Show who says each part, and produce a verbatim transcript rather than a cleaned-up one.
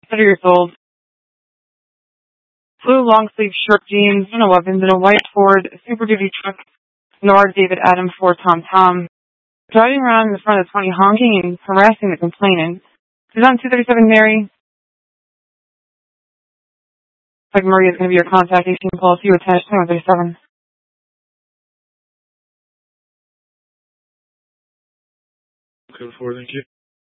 Speaker 1: thirty years old. Blue long-sleeve shirt jeans, no weapons, in a white Ford Super Duty truck. Nora David Adam Ford Tom Tom. Driving around in the front of the twenty, honking and harassing the complainant. She's on two thirty-seven Mary. Like Maria's going to be your contact. eighteen Pulse, you attached to one thirty-seven.
Speaker 2: Code four, thank you.